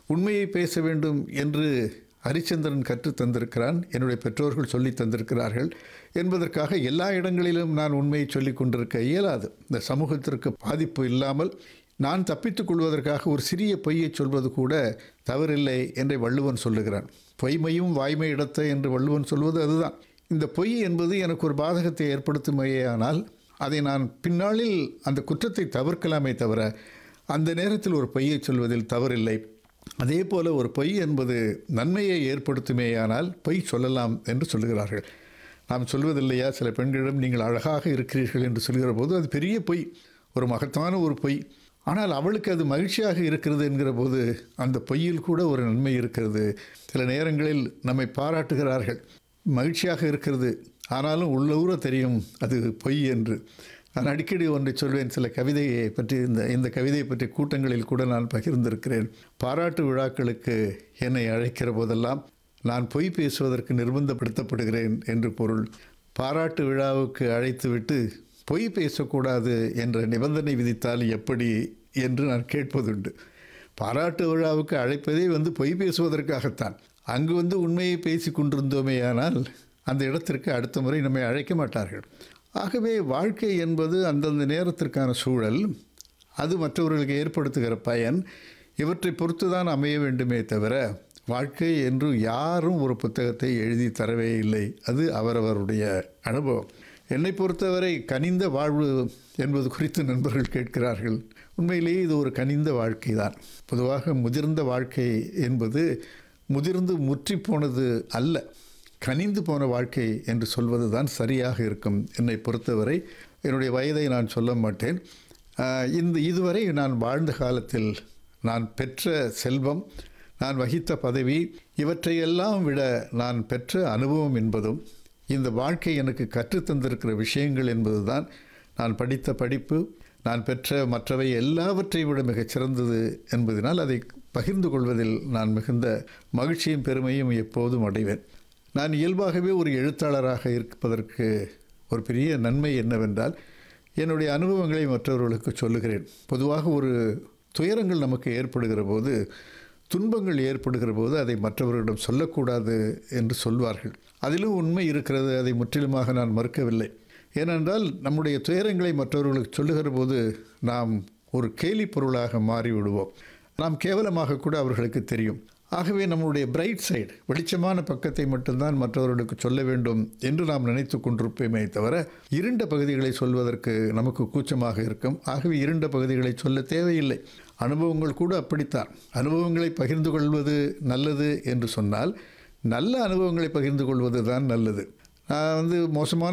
உண்மையை பேச வேண்டும் என்று ஹரிச்சந்திரன் கற்றுத் தந்திருக்கிறான், என்னுடைய பெற்றோர்கள் சொல்லி தந்திருக்கிறார்கள் என்பதற்காக எல்லா இடங்களிலும் நான் உண்மையை சொல்லிக் கொண்டிருக்க இயலாது. இந்த சமூகத்திற்கு பாதிப்பு இல்லாமல் நான் தப்பித்துக் கொள்வதற்காக ஒரு சிறிய பொய்யை சொல்வது கூட தவறில்லை என்று வள்ளுவன் சொல்லுகிறான். பொய்மையும் வாய்மை இடத்த என்று வள்ளுவன் சொல்வது அதுதான். இந்த பொய் என்பது எனக்கு ஒரு பாதகத்தை ஏற்படுத்துமையானால் அதை நான் பின்னாளில் அந்த குற்றத்தை தவிர்க்கலாமே தவிர அந்த நேரத்தில் ஒரு பொய்யை சொல்வதில் தவறில்லை. அதே போல ஒரு பொய் என்பது நன்மையை ஏற்படுத்துமேயானால் பொய் சொல்லலாம் என்று சொல்லுகிறார்கள். நாம் சொல்வதில்லையா, சில பெண்களிடம் நீங்கள் அழகாக இருக்கிறீர்கள் என்று சொல்கிற போது அது பெரிய பொய், ஒரு மகத்தான ஒரு பொய். ஆனால் அவளுக்கு அது மகிழ்ச்சியாக இருக்கிறது என்கிற போது அந்த பொய்யில் கூட ஒரு நன்மை இருக்கிறது. சில நேரங்களில் நம்மை பாராட்டுகிறார்கள், மகிழ்ச்சியாக இருக்கிறது, ஆனாலும் உள்ளூர தெரியும் அது பொய் என்று. நான் அடிக்கடி ஒன்றை சொல்வேன், சில கவிதையை பற்றி இந்த கவிதையை பற்றி கூட்டங்களில் கூட நான் பகிர்ந்திருக்கிறேன். பாராட்டு விழாக்களுக்கு என்னை அழைக்கிற போதெல்லாம் நான் பொய் பேசுவதற்கு நிர்பந்தப்படுத்தப்படுகிறேன் என்று பொருள். பாராட்டு விழாவுக்கு அழைத்துவிட்டு பொய் பேசக்கூடாது என்ற நிபந்தனை விதித்தால் எப்படி என்று நான் கேட்பதுண்டு. பாராட்டு விழாவுக்கு அழைப்பதே பொய் பேசுவதற்காகத்தான். அங்கு உண்மையை பேசி கொண்டிருந்தோமே ஆனால் அந்த இடத்திற்கு அடுத்த முறை நம்மை அழைக்க மாட்டார்கள். ஆகவே வாழ்க்கை என்பது அந்தந்த நேரத்திற்கான சூழல், அது மற்றவர்களுக்கு ஏற்படுத்துகிற பயன், இவற்றை பொறுத்து தான் அமைய வேண்டுமே தவிர வாழ்க்கை என்று யாரும் ஒரு புத்தகத்தை எழுதி தரவே இல்லை. அது அவரவருடைய அனுபவம். என்னை பொறுத்தவரை கனிந்த வாழ்வு என்பது குறித்து நண்பர்கள் கேட்கிறார்கள். உண்மையிலேயே இது ஒரு கனிந்த வாழ்க்கை தான். பொதுவாக முதிர்ந்த வாழ்க்கை என்பது முதிர்ந்து முற்றி போனது அல்ல, கனிந்து போன வாழ்க்கை என்று சொல்வது தான் சரியாக இருக்கும். என்னை பொறுத்தவரை என்னுடைய வயதை நான் சொல்ல மாட்டேன். இதுவரை நான் வாழ்ந்த காலத்தில் நான் பெற்ற செல்வம், நான் வகித்த பதவி, இவற்றையெல்லாம் விட நான் பெற்ற அனுபவம் என்பதும் இந்த வாழ்க்கை எனக்கு கற்றுத்தந்திருக்கிற விஷயங்கள் என்பது தான் நான் படித்த படிப்பு, நான் பெற்ற மற்றவை எல்லாவற்றை விட மிகச்சிறந்தது என்பதனால் அதை பகிர்ந்து கொள்வதில் நான் மிகுந்த மகிழ்ச்சியும் பெருமையும் எப்போதும் அடைவேன். நான் இயல்பாகவே ஒரு எழுத்தாளராக இருப்பதற்கு ஒரு பெரிய நன்மை என்னவென்றால் என்னுடைய அனுபவங்களை மற்றவர்களுக்கு சொல்லுகிறேன். பொதுவாக ஒரு துயரங்கள் நமக்கு ஏற்படுகிற போது, துன்பங்கள் ஏற்படுகிற போது அதை மற்றவர்களிடம் சொல்லக்கூடாது என்று சொல்வார்கள். அதிலும் உண்மை இருக்கிறது, அதை முற்றிலுமாக நான் மறுக்கவில்லை. ஏனென்றால் நம்முடைய துயரங்களை மற்றவர்களுக்கு சொல்லுகிற போது நாம் ஒரு கேலி பொருளாக மாறிவிடுவோம். நாம் கேவலமாக கூட அவர்களுக்கு தெரியும். ஆகவே நம்முடைய பிரைட் சைடு, வெளிச்சமான பக்கத்தை மட்டும்தான் மற்றவர்களுக்கு சொல்ல வேண்டும் என்று நாம் நினைத்து கொண்டிருப்போமே தவிர இருண்ட பகுதிகளை சொல்வதற்கு நமக்கு கூச்சமாக இருக்கும். ஆகவே இருண்ட பகுதிகளை சொல்ல தேவையில்லை. அனுபவங்கள் கூட அப்படித்தான். அனுபவங்களை பகிர்ந்து கொள்வது நல்லது என்று சொன்னால் நல்ல அனுபவங்களை பகிர்ந்து கொள்வது தான் நல்லது. நான் மோசமான